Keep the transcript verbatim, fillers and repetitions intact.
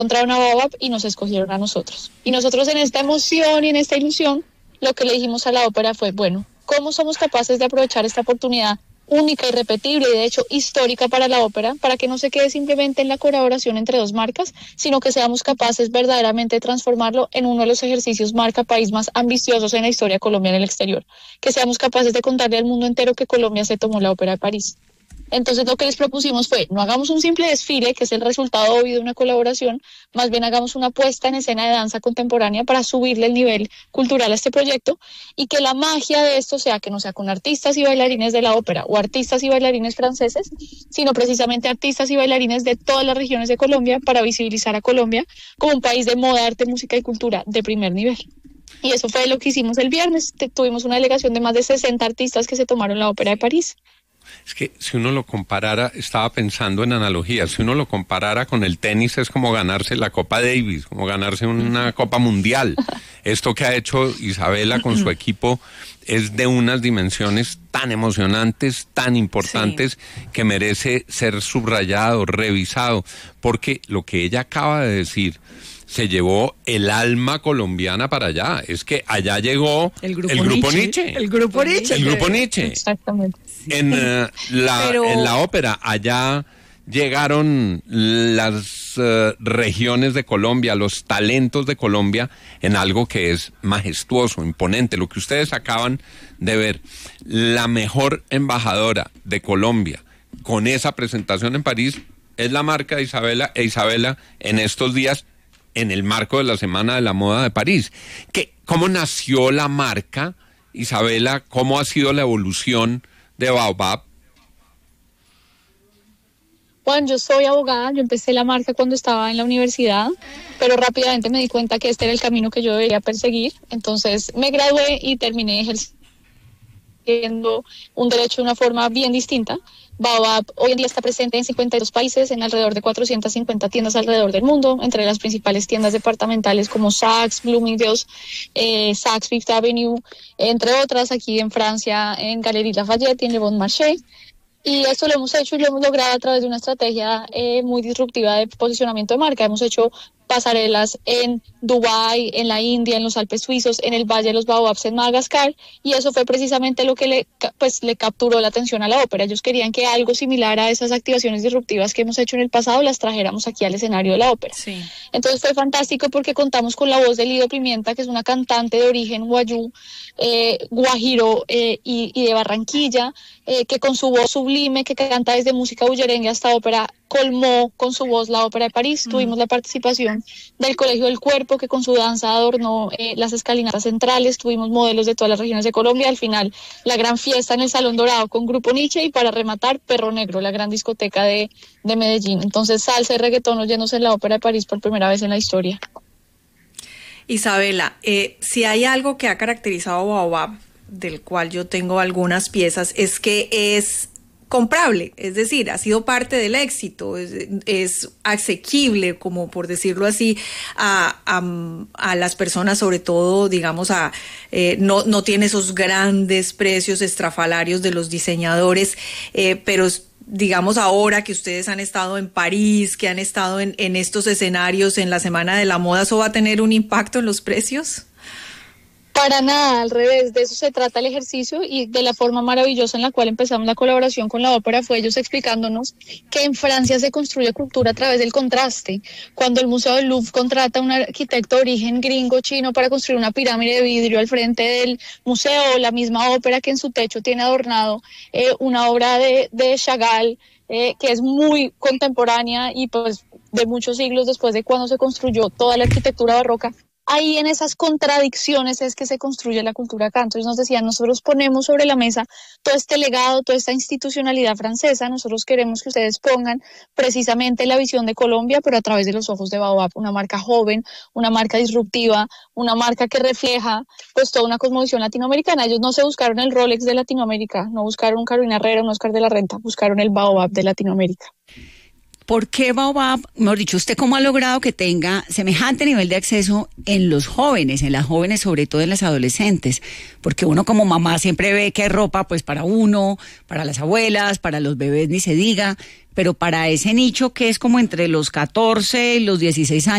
encontraron a Baobab y nos escogieron a nosotros. Y nosotros en esta emoción y en esta ilusión, lo que le dijimos a la ópera fue, bueno, ¿cómo somos capaces de aprovechar esta oportunidad única, irrepetible y de hecho histórica para la ópera, para que no se quede simplemente en la colaboración entre dos marcas, sino que seamos capaces verdaderamente de transformarlo en uno de los ejercicios marca país más ambiciosos en la historia de Colombia en el exterior, que seamos capaces de contarle al mundo entero que Colombia se tomó la Ópera de París? Entonces lo que les propusimos fue, no hagamos un simple desfile, que es el resultado obvio de una colaboración, más bien hagamos una puesta en escena de danza contemporánea para subirle el nivel cultural a este proyecto, y que la magia de esto sea que no sea con artistas y bailarines de la ópera o artistas y bailarines franceses, sino precisamente artistas y bailarines de todas las regiones de Colombia, para visibilizar a Colombia como un país de moda, arte, música y cultura de primer nivel. Y eso fue lo que hicimos el viernes. Tuvimos una delegación de más de sesenta artistas que se tomaron la Ópera de París. Es que si uno lo comparara, estaba pensando en analogías, si uno lo comparara con el tenis, es como ganarse la Copa Davis, como ganarse una Copa Mundial. Esto que ha hecho Isabela con su equipo es de unas dimensiones tan emocionantes, tan importantes, sí, que merece ser subrayado, revisado, porque lo que ella acaba de decir se llevó el alma colombiana para allá. Es que allá llegó el grupo, el grupo Nietzsche. Nietzsche. El grupo Nietzsche. El grupo Nietzsche. Exactamente. En, uh, la, Pero... en la ópera, allá llegaron las uh, regiones de Colombia, los talentos de Colombia, en algo que es majestuoso, imponente. Lo que ustedes acaban de ver, la mejor embajadora de Colombia con esa presentación en París es la marca de Isabela, e Isabela en estos días, en el marco de la Semana de la Moda de París. ¿Qué, ¿Cómo nació la marca, Isabela? ¿Cómo ha sido la evolución de Baobab? Juan, yo soy abogada, yo empecé la marca cuando estaba en la universidad, pero rápidamente me di cuenta que este era el camino que yo debería perseguir. Entonces me gradué y terminé ejerciendo un derecho de una forma bien distinta. Baobab hoy en día está presente en cincuenta y dos países, en alrededor de cuatrocientas cincuenta tiendas alrededor del mundo, entre las principales tiendas departamentales como Saks, Bloomingdale's, eh, Saks Fifth Avenue, entre otras, aquí en Francia, en Galeries Lafayette y en Le Bon Marché. Y esto lo hemos hecho y lo hemos logrado a través de una estrategia eh, muy disruptiva de posicionamiento de marca. Hemos hecho pasarelas en Dubái, en la India, en los Alpes suizos, en el Valle de los Baobabs en Madagascar, y eso fue precisamente lo que le, pues, le capturó la atención a la ópera. Ellos querían que algo similar a esas activaciones disruptivas que hemos hecho en el pasado las trajéramos aquí al escenario de la ópera. Sí. Entonces fue fantástico porque contamos con la voz de Lido Pimienta, que es una cantante de origen guayú, eh, guajiro eh, y, y de Barranquilla, eh, que con su voz sublime, que canta desde música bullerengue hasta ópera, colmó con su voz la Ópera de París. Mm. Tuvimos la participación del Colegio del Cuerpo, que con su danza adornó eh, las escalinatas centrales. Tuvimos modelos de todas las regiones de Colombia. Al final, la gran fiesta en el Salón Dorado con Grupo Nietzsche, y para rematar, Perro Negro, la gran discoteca de, de Medellín. Entonces, salsa y reggaetón oyéndose en la Ópera de París por primera vez en la historia. Isabela, eh, si hay algo que ha caracterizado a Baobab, del cual yo tengo algunas piezas, es que es comprable, es decir, ha sido parte del éxito, es, es asequible, como por decirlo así, a, a, a las personas, sobre todo, digamos, a eh, no, no tiene esos grandes precios estrafalarios de los diseñadores, eh, pero digamos ahora que ustedes han estado en París, que han estado en, en estos escenarios en la Semana de la Moda, ¿eso va a tener un impacto en los precios? Para nada, al revés, de eso se trata el ejercicio, y de la forma maravillosa en la cual empezamos la colaboración con la ópera fue ellos explicándonos que en Francia se construye cultura a través del contraste. Cuando el Museo del Louvre contrata a un arquitecto de origen gringo chino para construir una pirámide de vidrio al frente del museo, la misma ópera que en su techo tiene adornado eh, una obra de, de Chagall, eh, que es muy contemporánea y pues de muchos siglos después de cuando se construyó toda la arquitectura barroca. Ahí en esas contradicciones es que se construye la cultura acá. Entonces nos decían, nosotros ponemos sobre la mesa todo este legado, toda esta institucionalidad francesa, nosotros queremos que ustedes pongan precisamente la visión de Colombia, pero a través de los ojos de Baobab, una marca joven, una marca disruptiva, una marca que refleja pues toda una cosmovisión latinoamericana. Ellos no se buscaron el Rolex de Latinoamérica, no buscaron un Carolina Herrera, un Oscar de la Renta, buscaron el Baobab de Latinoamérica. ¿Por qué Baobab, mejor dicho, usted cómo ha logrado que tenga semejante nivel de acceso en los jóvenes, en las jóvenes, sobre todo en las adolescentes? Porque uno como mamá siempre ve que hay ropa pues para uno, para las abuelas, para los bebés ni se diga, pero para ese nicho que es como entre los catorce y los dieciséis años,